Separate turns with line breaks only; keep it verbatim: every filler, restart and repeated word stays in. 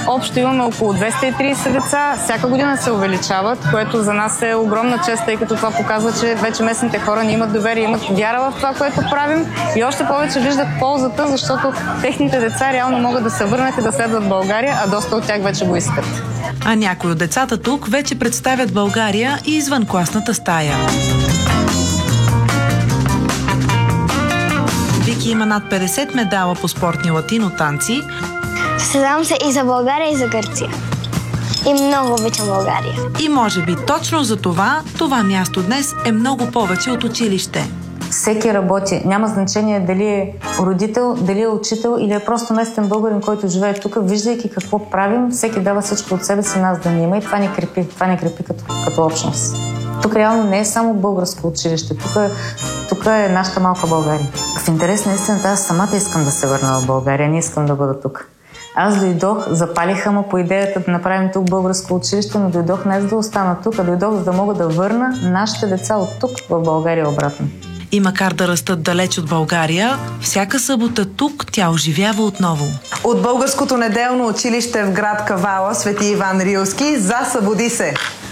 Общо имаме около двеста и трийсет деца. Всяка година се увеличават, което за нас е огромна чест, тъй като това показва, че вече местните хора ни имат доверие, имат вяра в това, което правим и още повече виждат ползата, защото техните деца реално могат да се върнат и да следват България, а доста от тях вече го искат.
А някои от децата тук вече представят България и извън класната стая. Вики има над петдесет медала по спортни латино танци.
Състезавам се и за България, и за Гърция. И много обичам България.
И може би точно за това, това място днес е много повече от училище.
Всеки работи. Няма значение дали е родител, дали е учител или е просто местен българин, който живее тук, виждайки какво правим, всеки дава всичко от себе си нас да ни има и това ни крепи, това ни крепи като, като общност. Тук реално не е само българско училище, тук, тук е нашата малка България. В интерес на истината, аз самата искам да се върна в България, не искам да бъда тук. Аз дойдох, запалиха ме по идеята да направим тук българско училище, но дойдох не за да остана тук, а дойдох за да мога да върна нашите деца от тук в България обратно.
И макар да растат далеч от България, всяка събота тук тя оживява отново.
От българското неделно училище в град Кавала Свети Иван Рилски за Събуди се!